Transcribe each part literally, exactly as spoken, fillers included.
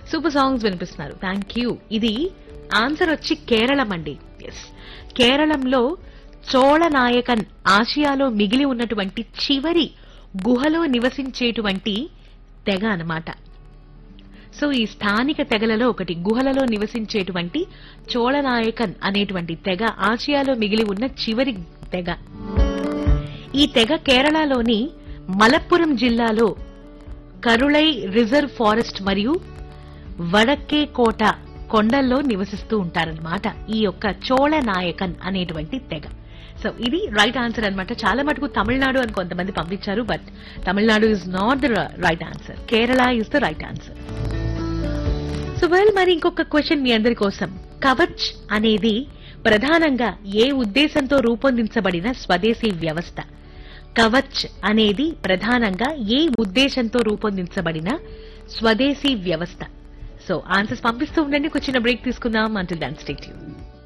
Super songs వినిపిస్తున్నారు, thank you. ఇది answer వచ్చి కేరళం అండి. ఎస్, కేరళంలో చోళనాయకన్ ఆసియాలో మిగిలి ఉన్నటువంటి చివరి గుహలో నివసించేటువంటి తెగ అన్నమాట. సో ఈ స్థానిక తెగలలో ఒకటి, గుహలలో నివసించేటువంటి చోళనాయకన్ అనేటువంటి తెగ ఆసియాలో మిగిలి ఉన్న చివరి తెగ. ఈ తెగ కేరళలోని మలప్పురం జిల్లాలో కరుళై రిజర్వ్ ఫారెస్ట్ మరియు వడక్కే కోట కొండల్లో నివసిస్తూ ఉంటారన్నమాట ఈ యొక్క చోళనాయకన్ అనేటువంటి తెగ. సో ఇది రైట్ ఆన్సర్ అన్నమాట. చాలా మటుకు తమిళనాడు అని కొంతమంది పంపించారు, but Tamil Nadu is not the right answer, Kerala is the right answer. So well, మరి ఇంకొక క్వశ్చన్ మీ అందరి కోసం. కవచ్ అనేది ప్రధానంగా ఏ ఉద్దేశంతో రూపొందించబడిన స్వదేశీ వ్యవస్థ? కవచ్ అనేది ప్రధానంగా ఏ ఉద్దేశంతో రూపొందించబడిన స్వదేశీ వ్యవస్థ? సో ఆన్సర్స్ పంపిస్తూ ఉండండి, ఒక చిన్న బ్రేక్ తీసుకుందాం. Until then stay tune.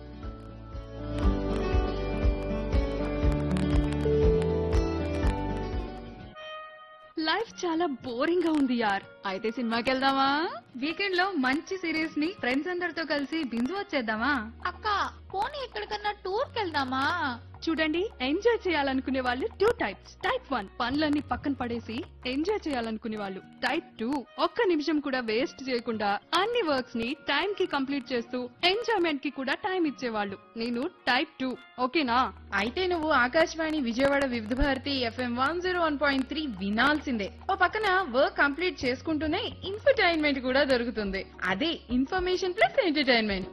Life చాలా బోరింగ్ గా ఉంది యార్, అయితే సినిమాకి వెళ్దామా? వీకెండ్ లో మంచి సిరీస్ ని ఫ్రెండ్స్ అందరితో కలిసి బింజు వచ్చేద్దామా? అక్క పోనీ ఎక్కడికన్నా టూర్ కెళ్దామా? చూడండి, ఎంజాయ్ చేయాలనుకునే వాళ్ళు టూ టైప్స్. టైప్ వన్, పనులన్నీ పక్కన పడేసి ఎంజాయ్ చేయాలనుకునే వాళ్ళు. టైప్ టూ, ఒక్క నిమిషం కూడా వేస్ట్ చేయకుండా అన్ని వర్క్స్ ని టైం కి కంప్లీట్ చేస్తూ ఎంజాయ్మెంట్ కి కూడా టైం ఇచ్చేవాళ్ళు. నేను టైప్ టూ, ఓకేనా? అయితే నువ్వు ఆకాశవాణి విజయవాడ వివిధ Bharati FM one zero one point three వినాల్సిందే. ఓ పక్కన వర్క్ కంప్లీట్ చేసుకుంటూనే ఇన్ఫర్టైన్మెంట్ కూడా దొరుకుతుంది. అదే ఇన్ఫర్మేషన్ ప్లస్ ఎంటర్టైన్మెంట్.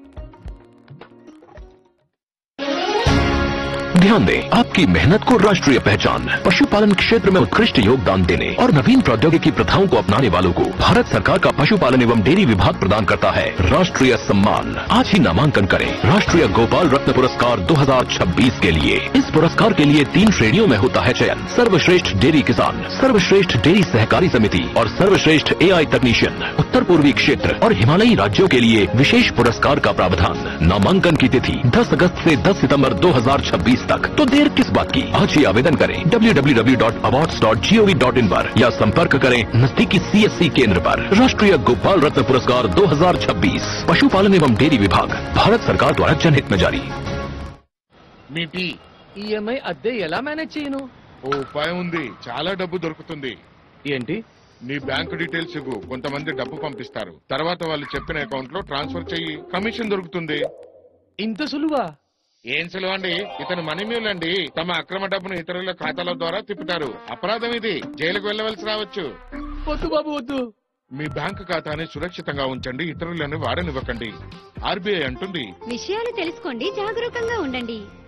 ध्यान दें, आपकी मेहनत को राष्ट्रीय पहचान। पशुपालन क्षेत्र में उत्कृष्ट योगदान देने और नवीन प्रौद्योगिकी प्रथाओं को अपनाने वालों को भारत सरकार का पशुपालन एवं डेयरी विभाग प्रदान करता है राष्ट्रीय सम्मान। आज ही नामांकन करें राष्ट्रीय गोपाल रत्न पुरस्कार दो हज़ार छब्बीस के लिए। इस पुरस्कार के लिए तीन श्रेणियों में होता है चयन: सर्वश्रेष्ठ डेयरी किसान, सर्वश्रेष्ठ डेयरी सहकारी समिति और सर्वश्रेष्ठ एआई तकनीशियन। उत्तर पूर्वी क्षेत्र और हिमालयी राज्यों के लिए विशेष पुरस्कार का प्रावधान। नामांकन की तिथि दस अगस्त से दस सितंबर दो हज़ार छब्बीस तक। तो देर किस बात की, आज ही आवेदन करें W W W dot awards dot G O V dot in पर या संपर्क करें नजदीकी सीएससी केंद्र पर। राष्ट्रीय गोपाल रत्न पुरस्कार दो हज़ार छब्बीस पशुपालन एवं डेयरी विभाग, भारत सरकार द्वारा जनहित में जारी। మీ టీ ఈఎంఐ అద్దె ఎలా మేనేజ్ చేయను? ఓ ఉపాయం ఉంది, చాలా డబ్బు దొరుకుతుంది. ఏంటి? నీ బ్యాంకు డీటెయిల్స్ ఇవ్వు, కొంతమంది డబ్బు పంపిస్తారు. తర్వాత వాళ్ళు చెప్పిన అకౌంట్ లో ట్రాన్స్ఫర్ చెయ్యి, కమిషన్ దొరుకుతుంది. ఇంత సులువా? ఏం సులువు అండి, ఇతను మనీ మ్యూల్ అండి. తమ అక్రమ డబ్బును ఇతరుల ఖాతాల ద్వారా తిప్పుతారు. అపరాధం ఇది, జైలుకు వెళ్లవలసి రావచ్చు. వద్దు బాబు వద్దు. మీ బ్యాంకు ఖాతాని సురక్షితంగా ఉంచండి, ఇతరులను వాడనివ్వకండి. ఆర్బీఐ అంటుంది, విషయాలు తెలుసుకోండి, జాగరూకంగా ఉండండి.